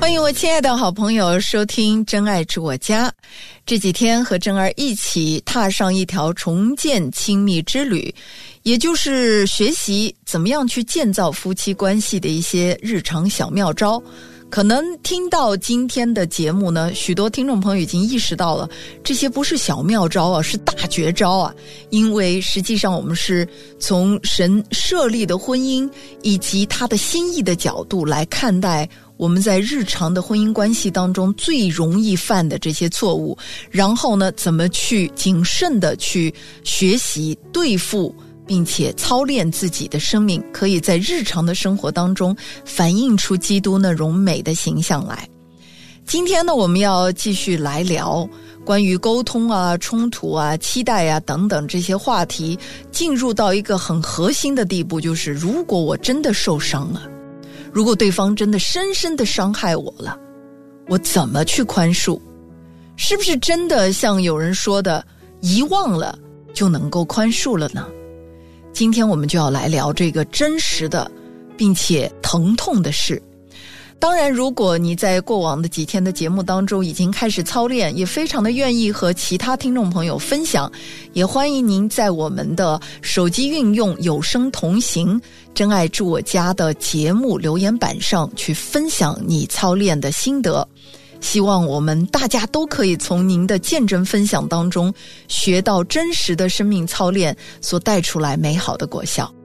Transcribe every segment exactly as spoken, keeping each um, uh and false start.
欢迎我亲爱的好朋友收听真爱住我家。这几天和真儿一起踏上一条重建亲密之旅，也就是学习怎么样去建造夫妻关系的一些日常小妙招。可能听到今天的节目呢，许多听众朋友已经意识到了，这些不是小妙招啊，是大绝招啊。因为实际上我们是从神设立的婚姻以及他的心意的角度来看待我们在日常的婚姻关系当中最容易犯的这些错误，然后呢，怎么去谨慎的去学习对付并且操练自己的生命，可以在日常的生活当中反映出基督那荣美的形象来。今天呢，我们要继续来聊关于沟通啊、冲突啊、期待啊等等这些话题，进入到一个很核心的地步，就是如果我真的受伤了，如果对方真的深深的伤害我了，我怎么去宽恕？是不是真的像有人说的，遗忘了就能够宽恕了呢？今天我们就要来聊这个真实的并且疼痛的事。当然，如果你在过往的几天的节目当中已经开始操练，也非常的愿意和其他听众朋友分享，也欢迎您在我们的手机运用有声同行真爱住我家的节目留言板上去分享你操练的心得。希望我们大家都可以从您的见证分享当中学到真实的生命操练所带出来美好的果效。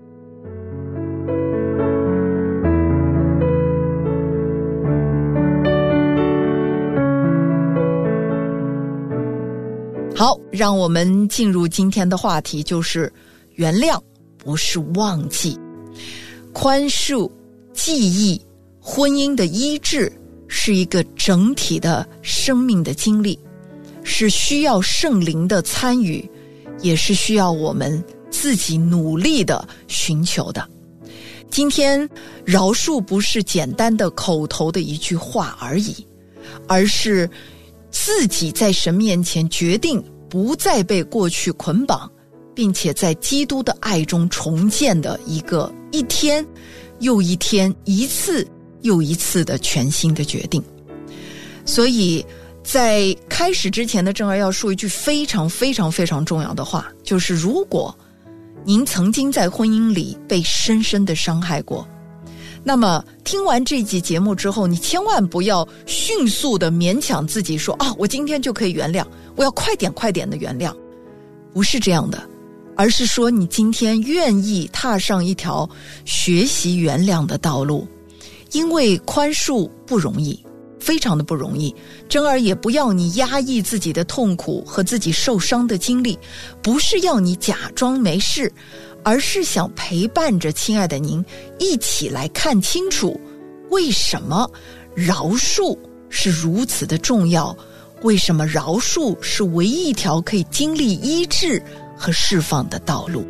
好，让我们进入今天的话题，就是原谅不是忘记。宽恕、记忆、婚姻的医治是一个整体的生命的经历，是需要圣灵的参与，也是需要我们自己努力的寻求的。今天饶恕不是简单的口头的一句话而已，而是自己在神面前决定不再被过去捆绑，并且在基督的爱中重建的一个一天又一天、一次又一次的全新的决定。所以在开始之前的正儿要说一句非常非常非常重要的话，就是如果您曾经在婚姻里被深深的伤害过，那么听完这集节目之后，你千万不要迅速的勉强自己说啊，我今天就可以原谅，我要快点快点的原谅。不是这样的，而是说你今天愿意踏上一条学习原谅的道路。因为宽恕不容易，非常的不容易。真儿也不要你压抑自己的痛苦和自己受伤的经历，不是要你假装没事，而是想陪伴着亲爱的您一起来看清楚，为什么饶恕是如此的重要，为什么饶恕是唯一一条可以经历医治和释放的道路。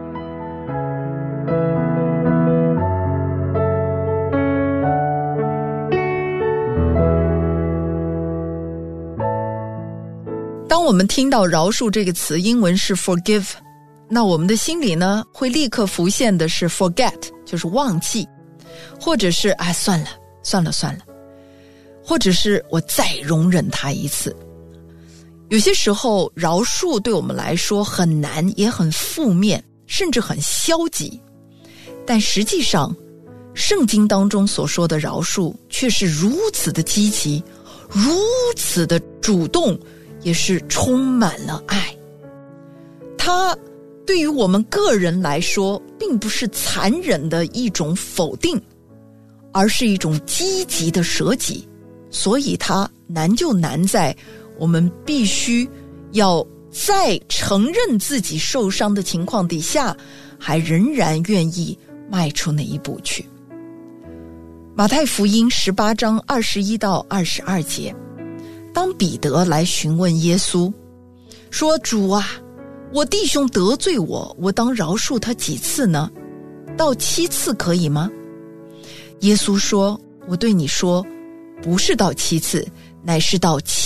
当我们听到饶恕这个词，英文是 forgive， 那我们的心里呢会立刻浮现的是 forget， 就是忘记，或者是哎算了算了算了，或者是我再容忍他一次。有些时候饶恕对我们来说很难，也很负面，甚至很消极，但实际上圣经当中所说的饶恕却是如此的积极，如此的主动，也是充满了爱。它对于我们个人来说并不是残忍的一种否定，而是一种积极的舍己。所以它难就难在我们必须要在承认自己受伤的情况底下，还仍然愿意迈出那一步去。马太福音十八章二十一到二十二节，当彼得来询问耶稣说，主啊，我弟兄得罪我，我当饶恕他几次呢？到七次可以吗？耶稣说，我对你说，不是到七次，乃是到七